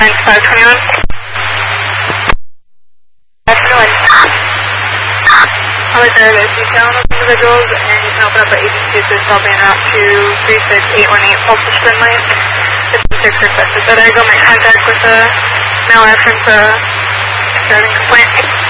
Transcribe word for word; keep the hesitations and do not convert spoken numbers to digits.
nine five twenty-one. twenty-one. I'll let there is detail on those individuals, and you can open up our agency assist all being route to three six eight one eight Pulse Spin Lane. fifty-six requested. So there you go, make contact with the mail reference uh, regarding complaint.